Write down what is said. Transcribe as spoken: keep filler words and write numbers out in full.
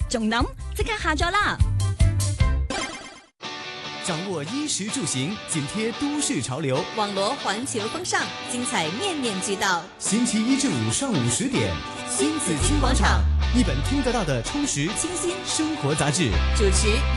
仲諗即刻下載啦！ 掌握衣食住行，緊貼都市潮流， 網羅環球風尚，精彩面面俱到。 星期一至五上午十點，新紫荊廣場，一本聽得到的充實清新生活雜誌， 主持